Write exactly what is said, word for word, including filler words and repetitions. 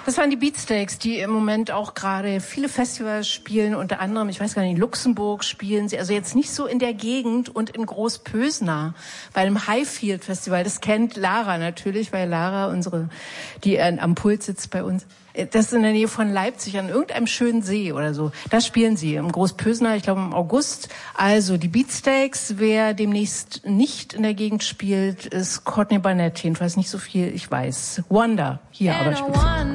Das waren die Beatsteaks, die im Moment auch gerade viele Festivals spielen, unter anderem, ich weiß gar nicht, in Luxemburg spielen sie, also jetzt nicht so in der Gegend und in Großpösna bei einem Highfield Festival. Das kennt Lara natürlich, weil Lara, unsere, die äh, am Pult sitzt bei uns, das ist in der Nähe von Leipzig, an irgendeinem schönen See oder so. Da spielen sie im Großpösna, ich glaube im August. Also die Beatsteaks, wer demnächst nicht in der Gegend spielt, ist Courtney Barnett, jedenfalls nicht so viel, ich weiß. Wonder, hier aber spielt.